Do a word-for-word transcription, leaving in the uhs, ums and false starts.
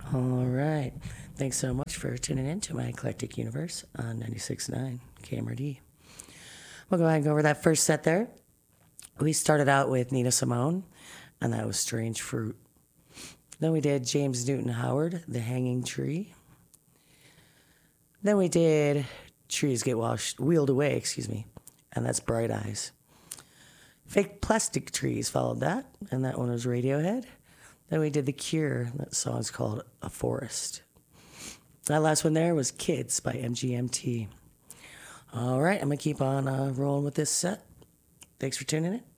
All right. Thanks so much for tuning in to my eclectic universe on ninety-six point nine K M R D. We'll go ahead and go over that first set there. We started out with Nina Simone, and that was Strange Fruit. Then we did James Newton Howard, The Hanging Tree. Then we did Trees Get Washed, Wheeled Away, excuse me, and that's Bright Eyes. Fake Plastic Trees followed that, and that one was Radiohead. Then we did The Cure, that song's called A Forest. That last one there was Kids by M G M T. All right, I'm going to keep on uh, rolling with this set. Thanks for tuning in.